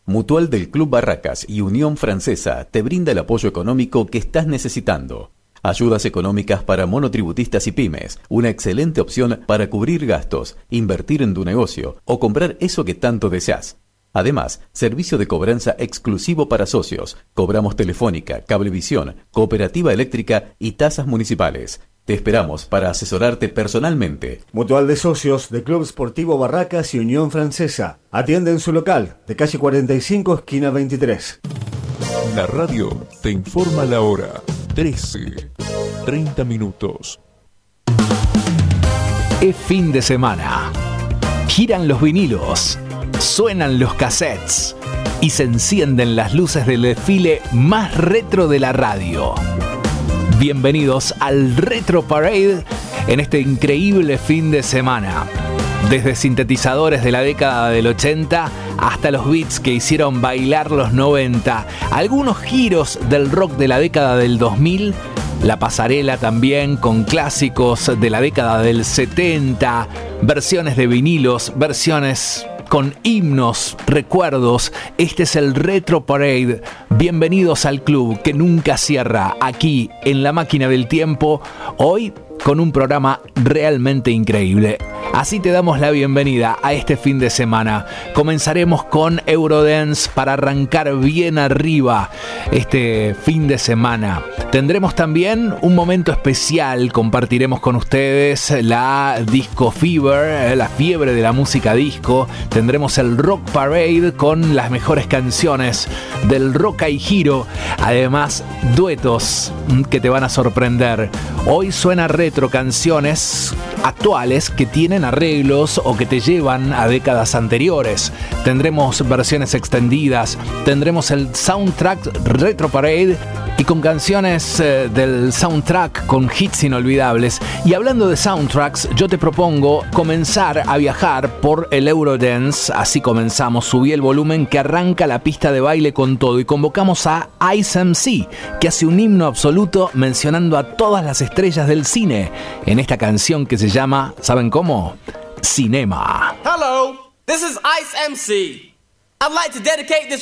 Mutual del Club Barracas y Unión Francesa te brinda el apoyo económico que estás necesitando. Ayudas económicas para monotributistas y pymes, una excelente opción para cubrir gastos, invertir en tu negocio o comprar eso que tanto deseas. Además, servicio de cobranza exclusivo para socios. Cobramos telefónica, cablevisión, cooperativa eléctrica y tasas municipales. Te esperamos para asesorarte personalmente. Mutual de Socios de Club Sportivo Barracas y Unión Francesa. Atiende en su local, de calle 45, esquina 23. La radio te informa la hora. 13:30 minutos. Es fin de semana. Giran los vinilos, suenan los cassettes y se encienden las luces del desfile más retro de la radio. Bienvenidos al Retro Parade en este increíble fin de semana. Desde sintetizadores de la década del 80 hasta los beats que hicieron bailar los 90, algunos giros del rock de la década del 2000, la pasarela también con clásicos de la década del 70, versiones de vinilos, versiones con himnos, recuerdos. Este es el Retro Parade. Bienvenidos al club que nunca cierra, aquí en la máquina del tiempo, hoy con un programa realmente increíble. Así te damos la bienvenida a este fin de semana. Comenzaremos con Eurodance para arrancar bien arriba este fin de semana. Tendremos también un momento especial, compartiremos con ustedes la Disco Fever, la fiebre de la música disco. Tendremos el Rock Parade con las mejores canciones del Rock y Giro. Además, duetos que te van a sorprender. Hoy suena retro, canciones actuales que tienen arreglos o que te llevan a décadas anteriores. Tendremos versiones extendidas, tendremos el Soundtrack Retro Parade y con canciones del soundtrack con hits inolvidables. Y hablando de soundtracks, yo te propongo comenzar a viajar por el Eurodance. Así comenzamos, subí el volumen que arranca la pista de baile con todo y convocamos a Ice MC, que hace un himno absoluto mencionando a todas las estrellas del cine en esta canción que se llama, ¿saben cómo? Cinema. Hello, this is Ice MC. I'd like to dedicate this